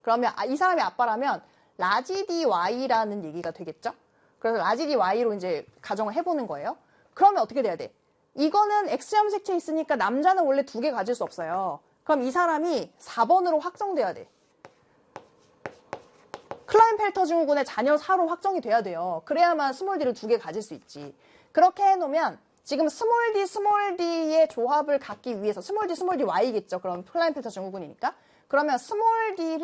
그러면 이 사람이 아빠라면 라지 dy라는 얘기가 되겠죠? 그래서 라지 dy로 이제 가정을 해보는 거예요. 그러면 어떻게 돼야 돼? 이거는 X형 색채 있으니까 남자는 원래 2개 가질 수 없어요. 그럼 이 사람이 4번으로 확정돼야 돼. 클라인펠터 증후군의 자녀 4로 확정이 돼야 돼요. 그래야만 스몰 d를 2개 가질 수 있지. 그렇게 해놓으면 지금 스몰 d의 조합을 갖기 위해서 스몰 d y겠죠. 그럼 클라인펠터 증후군이니까. 그러면 스몰 d를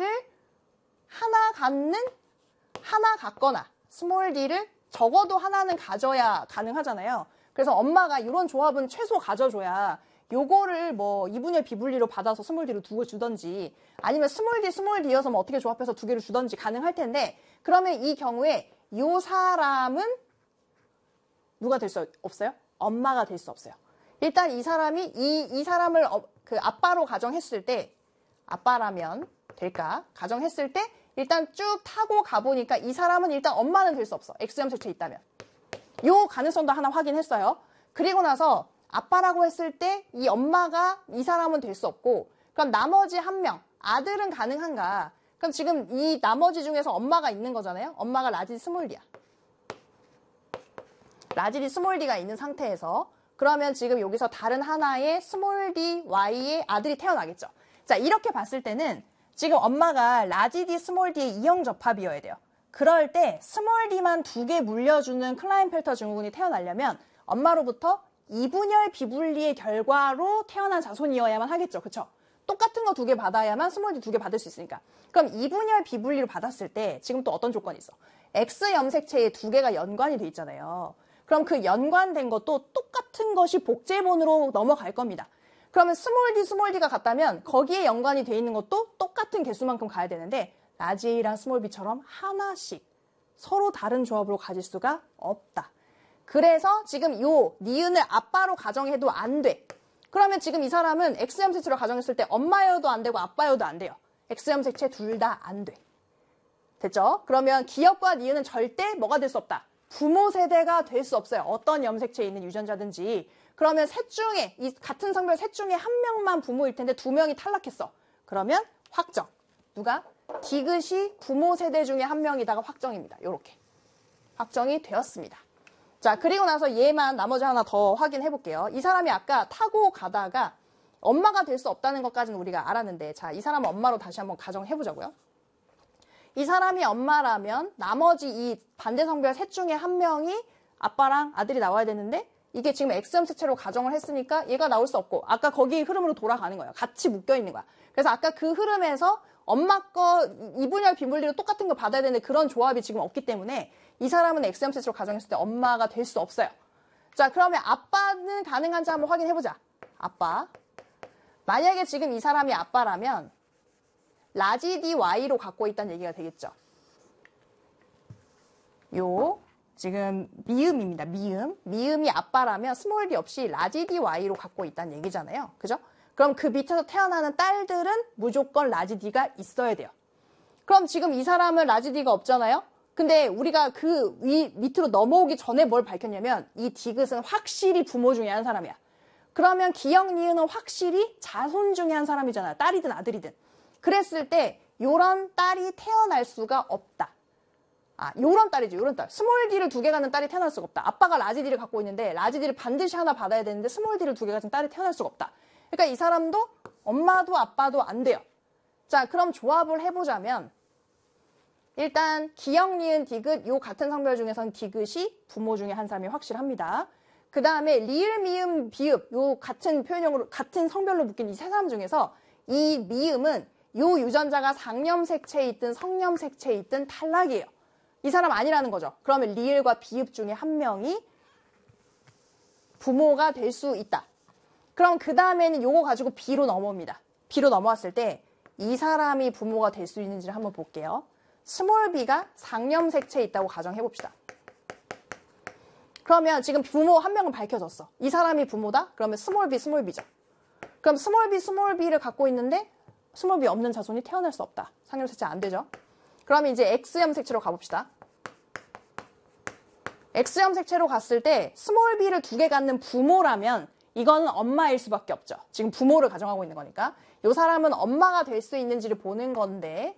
하나 갖거나 스몰 d를 적어도 하나는 가져야 가능하잖아요. 그래서 엄마가 이런 조합은 최소 가져줘야 요거를 뭐 이분열 비분리로 받아서 스몰 d로 2개 주던지 아니면 스몰 d여서 뭐 어떻게 조합해서 2개를 주던지 가능할 텐데 그러면 이 경우에 요 사람은 누가 될 수 없어요? 엄마가 될 수 없어요. 일단 이 사람이 이 사람을 그 아빠로 가정했을 때 아빠라면 될까? 가정했을 때 일단 쭉 타고 가보니까 이 사람은 일단 엄마는 될 수 없어. X형 색채 있다면. 요 가능성도 하나 확인했어요. 그리고 나서 아빠라고 했을 때 이 엄마가 이 사람은 될 수 없고 그럼 나머지 한 명, 아들은 가능한가? 그럼 지금 이 나머지 중에서 엄마가 있는 거잖아요. 엄마가 라지 스몰 d야. 라지 d 스몰 d가 있는 상태에서 그러면 지금 여기서 다른 하나의 스몰 d y의 아들이 태어나겠죠. 자, 이렇게 봤을 때는 지금 엄마가 라지 d 스몰 d의 이형 접합이어야 돼요. 그럴 때 스몰 d만 2개 물려주는 클라인펠터 증후군이 태어나려면 엄마로부터 이분열 비분리의 결과로 태어난 자손이어야만 하겠죠. 그쵸? 똑같은 거 2개 받아야만 스몰 d 2개 받을 수 있으니까. 그럼 이분열 비분리로 받았을 때 지금 또 어떤 조건이 있어? X 염색체에 2개가 연관이 돼 있잖아요. 그럼 그 연관된 것도 똑같은 것이 복제본으로 넘어갈 겁니다. 그러면 스몰 d가 같다면 거기에 연관이 돼 있는 것도 똑같은 개수만큼 가야 되는데 라지 A랑 스몰 b처럼 하나씩 서로 다른 조합으로 가질 수가 없다. 그래서 지금 요 니은을 아빠로 가정해도 안 돼. 그러면 지금 이 사람은 X염 색채로 가정했을 때 엄마여도 안 되고 아빠여도 안 돼요. X염 색채 둘 다 안 돼. 됐죠? 그러면 기역과 니은은 절대 뭐가 될 수 없다. 부모 세대가 될 수 없어요. 어떤 염색체에 있는 유전자든지. 그러면 셋 중에 이 같은 성별 셋 중에 한 명만 부모일 텐데 2명이 탈락했어. 그러면 확정. 누가? 디귿이 부모 세대 중에 한 명이다가 확정입니다. 요렇게. 확정이 되었습니다. 자, 그리고 나서 얘만 나머지 하나 더 확인해 볼게요. 이 사람이 아까 타고 가다가 엄마가 될 수 없다는 것까지는 우리가 알았는데 자, 이 사람은 엄마로 다시 한번 가정해 보자고요. 이 사람이 엄마라면 나머지 이 반대 성별 셋 중에 한 명이 아빠랑 아들이 나와야 되는데 이게 지금 X염 색채로 가정을 했으니까 얘가 나올 수 없고 아까 거기 흐름으로 돌아가는 거예요. 같이 묶여 있는 거야. 그래서 아까 그 흐름에서 엄마 거 이분열 비분리로 똑같은 거 받아야 되는데 그런 조합이 지금 없기 때문에 이 사람은 X염 색채로 가정했을 때 엄마가 될 수 없어요. 자, 그러면 아빠는 가능한지 한번 확인해 보자. 아빠. 만약에 지금 이 사람이 아빠라면 라지 dy로 갖고 있다는 얘기가 되겠죠. 요 지금 미음입니다. 미음이 아빠라면 스몰 d 없이 라지 dy로 갖고 있다는 얘기잖아요. 그죠? 그럼 그 밑에서 태어나는 딸들은 무조건 라지 d가 있어야 돼요. 그럼 지금 이 사람은 라지 d가 없잖아요. 근데 우리가 그 밑으로 넘어오기 전에 뭘 밝혔냐면 이 디귿은 확실히 부모 중에 한 사람이야. 그러면 기역 니은은 확실히 자손 중에 한 사람이잖아요. 딸이든 아들이든. 그랬을 때 요런 딸이 태어날 수가 없다. 아, 요런 딸이죠. 요런 딸. 스몰 d를 2개 갖는 딸이 태어날 수가 없다. 아빠가 라지 d를 갖고 있는데 라지 d를 반드시 하나 받아야 되는데 스몰 d를 2개 가진 딸이 태어날 수가 없다. 그러니까 이 사람도 엄마도 아빠도 안 돼요. 자, 그럼 조합을 해보자면 일단 기역, 니은, 디귿 요 같은 성별 중에서는 디귿이 부모 중에 한 사람이 확실합니다. 그 다음에 리을, 미음, 비읍 요 같은 표현형으로 같은 성별로 묶인 이 세 사람 중에서 이 미음은 요 유전자가 상염색체에 있든 성염색체에 있든 탈락이에요. 이 사람 아니라는 거죠. 그러면 리을과 비읍 중에 한 명이 부모가 될 수 있다. 그럼 그 다음에는 요거 가지고 B로 넘어옵니다. B로 넘어왔을 때 이 사람이 부모가 될 수 있는지를 한번 볼게요. 스몰 b가 상염색체에 있다고 가정해봅시다. 그러면 지금 부모 한 명은 밝혀졌어. 이 사람이 부모다? 그러면 스몰 b죠. 그럼 스몰 b를 갖고 있는데 스몰 b 없는 자손이 태어날 수 없다. 상염색체 안 되죠. 그러면 이제 X염색체로 가봅시다. X염색체로 갔을 때 스몰 b를 2개 갖는 부모라면 이거는 엄마일 수밖에 없죠. 지금 부모를 가정하고 있는 거니까. 이 사람은 엄마가 될 수 있는지를 보는 건데